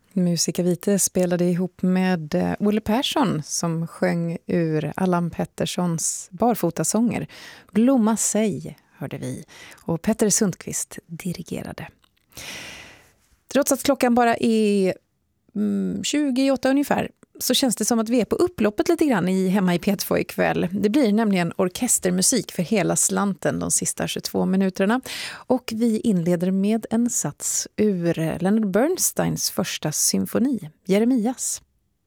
Musica Vitae spelade ihop med Olle Persson som sjöng ur Allan Petterssons barfotasånger. Blomma sig hörde vi och Petter Sundqvist dirigerade. Trots att klockan bara är 28 ungefär så känns det som att vi är på upploppet lite grann hemma i P2 ikväll. Det blir nämligen orkestermusik för hela slanten de sista 22 minuterna. Och vi inleder med en sats ur Leonard Bernsteins första symfoni, Jeremias.